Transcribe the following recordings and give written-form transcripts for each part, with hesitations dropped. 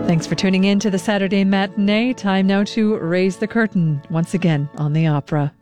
Thanks for tuning in to the Saturday Matinee. Time now to raise the curtain once again on the opera.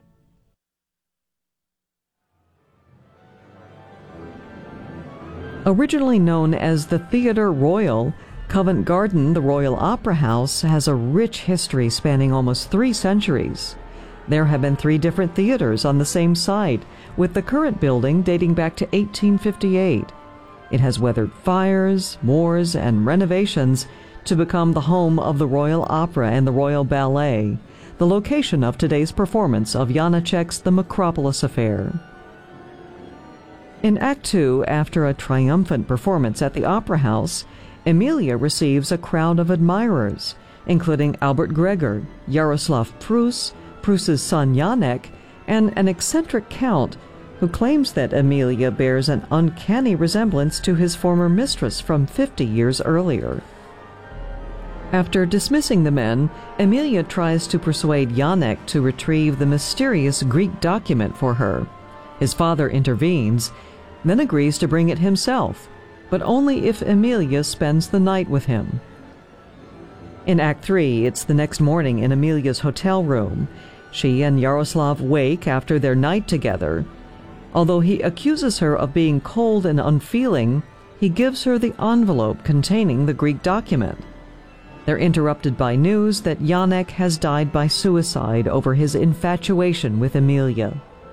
Originally known as the Theatre Royal, Covent Garden, the Royal Opera House, has a rich history spanning almost 3 centuries. There have been 3 different theaters on the same site, with the current building dating back to 1858. It has weathered fires, wars, and renovations to become the home of the Royal Opera and the Royal Ballet, the location of today's performance of Janacek's The Macropolis Affair. In Act 2, after a triumphant performance at the Opera House, Emilia receives a crowd of admirers, including Albert Gregor, Jaroslav Prus, Prus's son Janek, and an eccentric count who claims that Emilia bears an uncanny resemblance to his former mistress from 50 years earlier. After dismissing the men, Emilia tries to persuade Janek to retrieve the mysterious Greek document for her. His father intervenes, then agrees to bring it himself, but only if Emilia spends the night with him. In Act 3, it's the next morning in Emilia's hotel room. She and Jaroslav wake after their night together. Although he accuses her of being cold and unfeeling, he gives her the envelope containing the Greek document. They're interrupted by news that Janek has died by suicide over his infatuation with Emilia.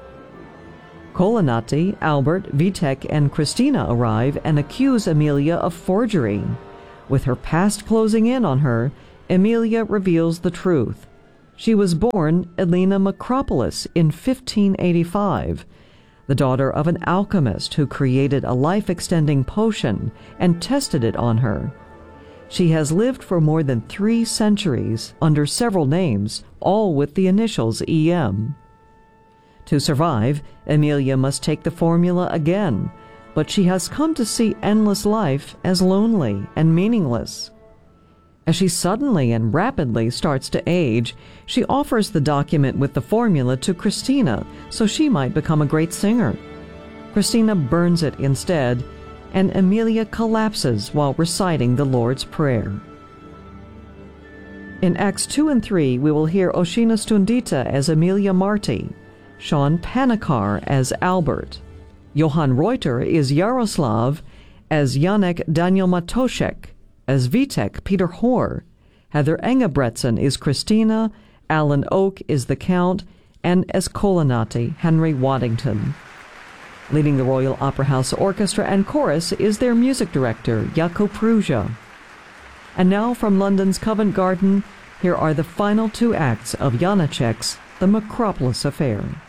Colonnati, Albert, Vitek, and Christina arrive and accuse Emilia of forgery. With her past closing in on her, Emilia reveals the truth. She was born Elena Macropolis in 1585, the daughter of an alchemist who created a life-extending potion and tested it on her. She has lived for more than 3 centuries under several names, all with the initials EM. To survive, Emilia must take the formula again, but she has come to see endless life as lonely and meaningless. As she suddenly and rapidly starts to age, she offers the document with the formula to Christina so she might become a great singer. Christina burns it instead, and Emilia collapses while reciting the Lord's Prayer. In Acts 2 and 3, we will hear Oshina Stundita as Emilia Marti, Sean Panikar as Albert, Johann Reuter is Jaroslav, as Janek Daniel Matoszek, as Vitek Peter Hoare, Heather Engebretson is Christina, Alan Oak is the Count, and as Colonnati, Henry Waddington. Leading the Royal Opera House Orchestra and Chorus is their music director, Jaco Prusa. And now from London's Covent Garden, here are the final 2 acts of Janacek's The Macropolis Affair.